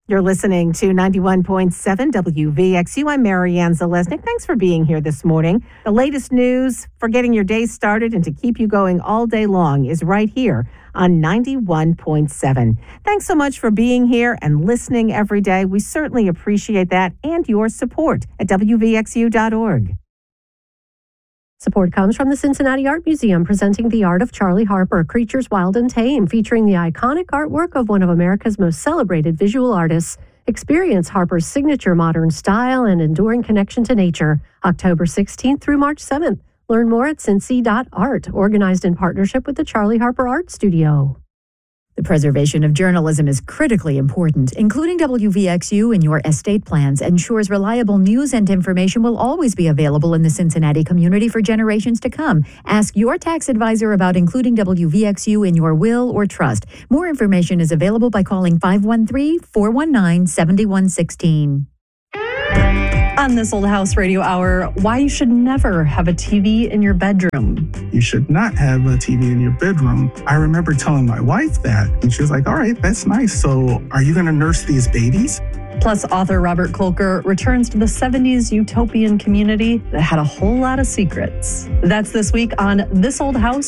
You're listening to 91.7 WVXU. I'm Marianne Zalesnik. Thanks for being here this morning. The latest news for getting your day started and to keep you going all day long is right here on 91.7. Thanks so much for being here and listening every day. We certainly appreciate that and your support at WVXU.org. Support comes from the Cincinnati Art Museum, presenting The Art of Charlie Harper, Creatures Wild and Tame, featuring the iconic artwork of one of America's most celebrated visual artists. Experience Harper's signature modern style and enduring connection to nature, October 16th through March 7th. Learn more at cincy.art, organized in partnership with the Charlie Harper Art Studio. The preservation of journalism is critically important. Including WVXU in your estate plans ensures reliable news and information will always be available in the Cincinnati community for generations to come. Ask your tax advisor about including WVXU in your will or trust. More information is available by calling 513-419-7116. On This Old House Radio Hour, why you should never have a TV in your bedroom. You should not have a TV in your bedroom. I remember telling my wife that, and she was like, all right, that's nice. So are you going to nurse these babies? Plus, author Robert Kolker returns to the 70s utopian community that had a whole lot of secrets. That's this week on This Old House